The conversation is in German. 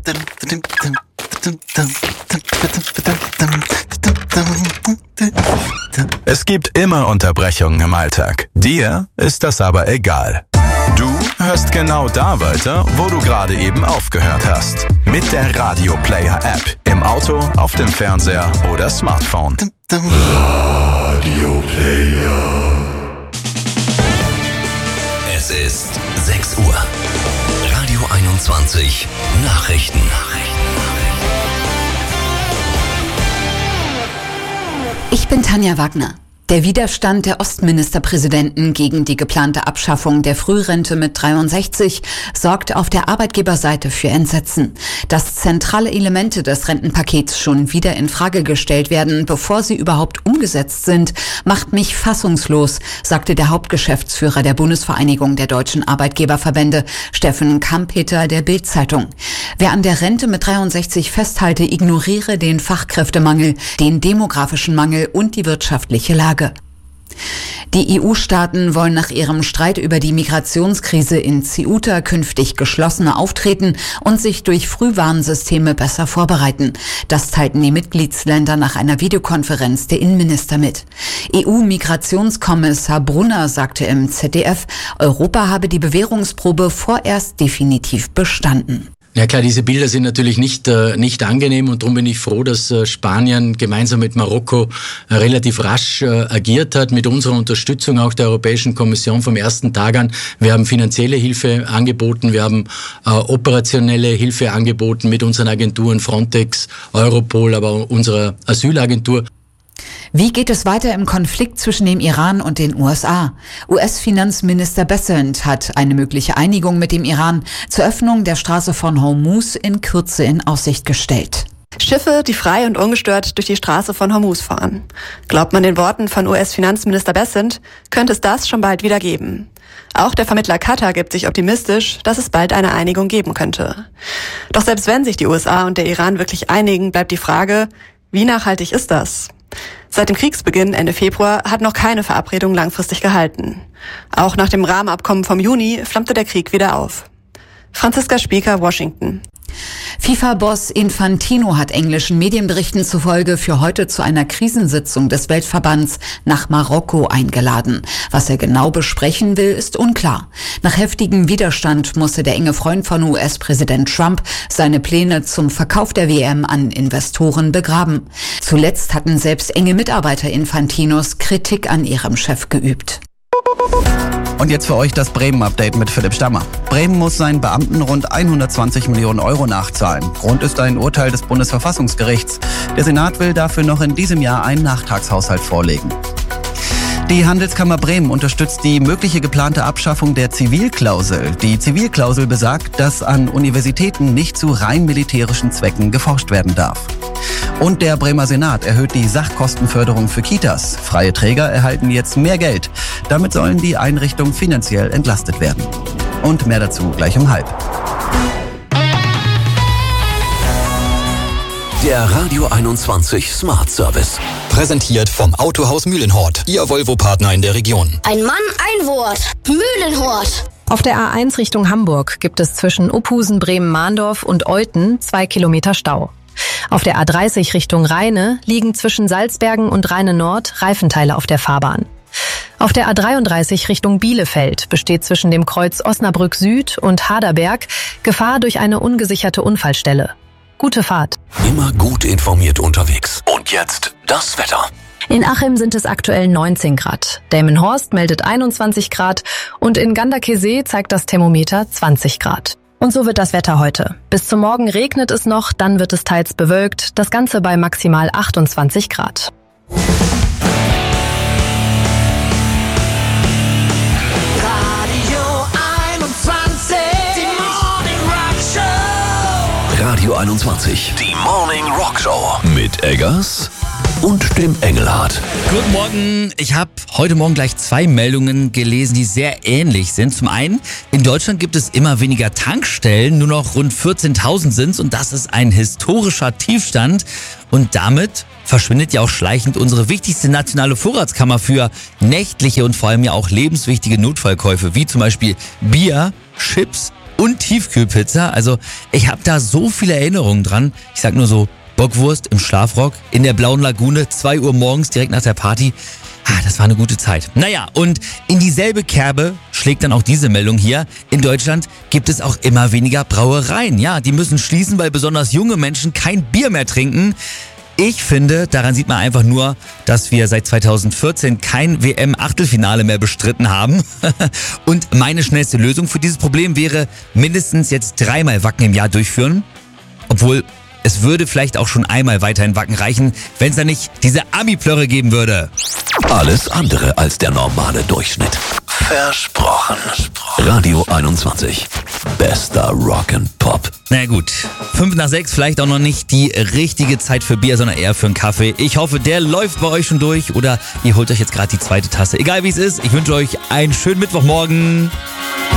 Es gibt immer Unterbrechungen im Alltag. Dir ist das aber egal. Du hörst genau da weiter, wo du gerade eben aufgehört hast. Mit der Radio Player App. Im Auto, auf dem Fernseher oder Smartphone. Radio Player. Es ist 6 Uhr. Radio 21 Nachrichten. Ich bin Tanja Wagner. Der Widerstand der Ostministerpräsidenten gegen die geplante Abschaffung der Frührente mit 63 sorgt auf der Arbeitgeberseite für Entsetzen. Dass zentrale Elemente des Rentenpakets schon wieder in Frage gestellt werden, bevor sie überhaupt umgesetzt sind, macht mich fassungslos, sagte der Hauptgeschäftsführer der Bundesvereinigung der deutschen Arbeitgeberverbände, Steffen Kampeter, der Bild-Zeitung. Wer an der Rente mit 63 festhalte, ignoriere den Fachkräftemangel, den demografischen Mangel und die wirtschaftliche Lage. Die EU-Staaten wollen nach ihrem Streit über die Migrationskrise in Ceuta künftig geschlossener auftreten und sich durch Frühwarnsysteme besser vorbereiten. Das teilten die Mitgliedsländer nach einer Videokonferenz der Innenminister mit. EU-Migrationskommissar Brunner sagte im ZDF, Europa habe die Bewährungsprobe vorerst definitiv bestanden. Ja klar, diese Bilder sind natürlich nicht angenehm und darum bin ich froh, dass Spanien gemeinsam mit Marokko relativ rasch agiert hat, mit unserer Unterstützung auch der Europäischen Kommission vom ersten Tag an. Wir haben finanzielle Hilfe angeboten, wir haben operationelle Hilfe angeboten mit unseren Agenturen Frontex, Europol, aber auch unserer Asylagentur. Wie geht es weiter im Konflikt zwischen dem Iran und den USA? US-Finanzminister Bessent hat eine mögliche Einigung mit dem Iran zur Öffnung der Straße von Hormuz in Kürze in Aussicht gestellt. Schiffe, die frei und ungestört durch die Straße von Hormuz fahren. Glaubt man den Worten von US-Finanzminister Bessent, könnte es das schon bald wieder geben. Auch der Vermittler Katar gibt sich optimistisch, dass es bald eine Einigung geben könnte. Doch selbst wenn sich die USA und der Iran wirklich einigen, bleibt die Frage, wie nachhaltig ist das? Seit dem Kriegsbeginn Ende Februar hat noch keine Verabredung langfristig gehalten. Auch nach dem Rahmenabkommen vom Juni flammte der Krieg wieder auf. Franziska Spieker, Washington. FIFA-Boss Infantino hat englischen Medienberichten zufolge für heute zu einer Krisensitzung des Weltverbands nach Marokko eingeladen. Was er genau besprechen will, ist unklar. Nach heftigem Widerstand musste der enge Freund von US-Präsident Trump seine Pläne zum Verkauf der WM an Investoren begraben. Zuletzt hatten selbst enge Mitarbeiter Infantinos Kritik an ihrem Chef geübt. Und jetzt für euch das Bremen-Update mit Philipp Stammer. Bremen muss seinen Beamten rund 120 Millionen Euro nachzahlen. Grund ist ein Urteil des Bundesverfassungsgerichts. Der Senat will dafür noch in diesem Jahr einen Nachtragshaushalt vorlegen. Die Handelskammer Bremen unterstützt die mögliche geplante Abschaffung der Zivilklausel. Die Zivilklausel besagt, dass an Universitäten nicht zu rein militärischen Zwecken geforscht werden darf. Und der Bremer Senat erhöht die Sachkostenförderung für Kitas. Freie Träger erhalten jetzt mehr Geld. Damit sollen die Einrichtungen finanziell entlastet werden. Und mehr dazu gleich um 12:30. Der Radio 21 Smart Service. Präsentiert vom Autohaus Mühlenhort, Ihr Volvo-Partner in der Region. Ein Mann, ein Wort. Mühlenhort. Auf der A1 Richtung Hamburg gibt es zwischen Uphusen, Bremen-Mahndorf und Olten 2 Kilometer Stau. Auf der A30 Richtung Rheine liegen zwischen Salzbergen und Rheine-Nord Reifenteile auf der Fahrbahn. Auf der A33 Richtung Bielefeld besteht zwischen dem Kreuz Osnabrück Süd und Haderberg Gefahr durch eine ungesicherte Unfallstelle. Gute Fahrt. Immer gut informiert unterwegs. Und jetzt das Wetter. In Achim sind es aktuell 19 Grad. Delmenhorst meldet 21 Grad und in Ganderkesee zeigt das Thermometer 20 Grad. Und so wird das Wetter heute. Bis zum Morgen regnet es noch, dann wird es teils bewölkt. Das Ganze bei maximal 28 Grad. Radio 21, die Morning Rock Show mit Eggers und dem Engelhardt. Guten Morgen. Ich habe heute Morgen gleich 2 Meldungen gelesen, die sehr ähnlich sind. Zum einen, in Deutschland gibt es immer weniger Tankstellen, nur noch rund 14.000 sind's und das ist ein historischer Tiefstand. Und damit verschwindet ja auch schleichend unsere wichtigste nationale Vorratskammer für nächtliche und vor allem ja auch lebenswichtige Notfallkäufe, wie zum Beispiel Bier, Chips und Tiefkühlpizza. Also ich habe da so viele Erinnerungen dran. Ich sag nur so, Bockwurst im Schlafrock in der Blauen Lagune, 2 Uhr morgens direkt nach der Party. Das war eine gute Zeit. Naja, und in dieselbe Kerbe schlägt dann auch diese Meldung hier. In Deutschland gibt es auch immer weniger Brauereien. Ja, die müssen schließen, weil besonders junge Menschen kein Bier mehr trinken. Ich finde, daran sieht man einfach nur, dass wir seit 2014 kein WM-Achtelfinale mehr bestritten haben. Und meine schnellste Lösung für dieses Problem wäre, mindestens jetzt 3-mal Wacken im Jahr durchführen. Obwohl, es würde vielleicht auch schon einmal weiterhin Wacken reichen, wenn es da nicht diese Ami-Plörre geben würde. Alles andere als der normale Durchschnitt. Versprochen. Radio 21. Bester Rock'n'Pop. Na gut, 5 nach 6, vielleicht auch noch nicht die richtige Zeit für Bier, sondern eher für einen Kaffee. Ich hoffe, der läuft bei euch schon durch oder ihr holt euch jetzt gerade die zweite Tasse. Egal wie es ist, ich wünsche euch einen schönen Mittwochmorgen.